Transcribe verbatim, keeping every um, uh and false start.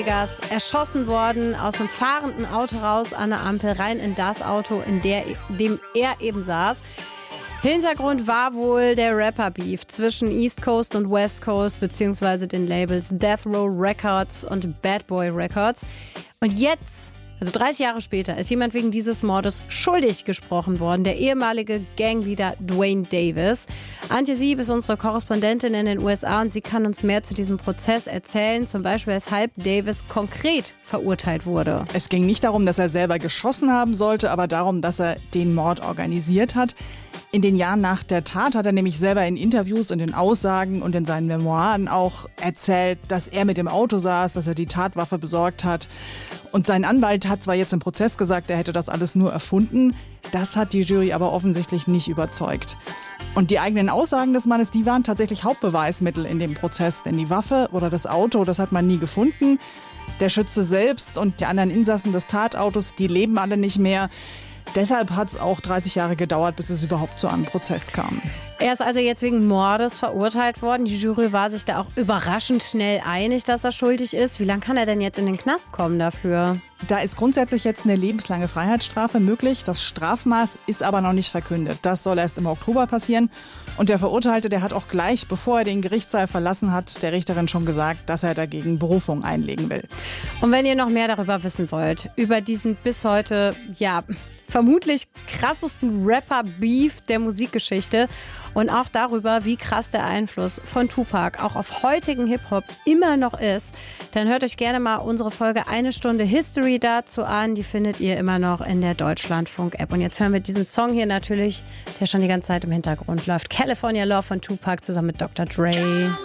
Vegas erschossen worden, aus einem fahrenden Auto raus an der Ampel, rein in das Auto, in der, dem er eben saß. Hintergrund war wohl der Rapper-Beef zwischen East Coast und West Coast, beziehungsweise den Labels Death Row Records und Bad Boy Records. Und jetzt, also dreißig Jahre später, ist jemand wegen dieses Mordes schuldig gesprochen worden, der ehemalige Gangleader Duane Davis. Antje Sieb ist unsere Korrespondentin in den U S A und sie kann uns mehr zu diesem Prozess erzählen, zum Beispiel weshalb Davis konkret verurteilt wurde. Es ging nicht darum, dass er selber geschossen haben sollte, aber darum, dass er den Mord organisiert hat. In den Jahren nach der Tat hat er nämlich selber in Interviews und in Aussagen und in seinen Memoiren auch erzählt, dass er mit dem Auto saß, dass er die Tatwaffe besorgt hat. Und sein Anwalt hat zwar jetzt im Prozess gesagt, er hätte das alles nur erfunden. Das hat die Jury aber offensichtlich nicht überzeugt. Und die eigenen Aussagen des Mannes, die waren tatsächlich Hauptbeweismittel in dem Prozess. Denn die Waffe oder das Auto, das hat man nie gefunden. Der Schütze selbst und die anderen Insassen des Tatautos, die leben alle nicht mehr. Deshalb hat es auch dreißig Jahre gedauert, bis es überhaupt zu einem Prozess kam. Er ist also jetzt wegen Mordes verurteilt worden. Die Jury war sich da auch überraschend schnell einig, dass er schuldig ist. Wie lange kann er denn jetzt in den Knast kommen dafür? Da ist grundsätzlich jetzt eine lebenslange Freiheitsstrafe möglich. Das Strafmaß ist aber noch nicht verkündet. Das soll erst im Oktober passieren. Und der Verurteilte, der hat auch gleich, bevor er den Gerichtssaal verlassen hat, der Richterin schon gesagt, dass er dagegen Berufung einlegen will. Und wenn ihr noch mehr darüber wissen wollt, über diesen bis heute, ja, vermutlich krassesten Rapper-Beef der Musikgeschichte und auch darüber, wie krass der Einfluss von Tupac auch auf heutigen Hip-Hop immer noch ist, dann hört euch gerne mal unsere Folge Eine Stunde History dazu an. Die findet ihr immer noch in der Deutschlandfunk-App. Und jetzt hören wir diesen Song hier natürlich, der schon die ganze Zeit im Hintergrund läuft. California Love von Tupac zusammen mit Doktor Dre.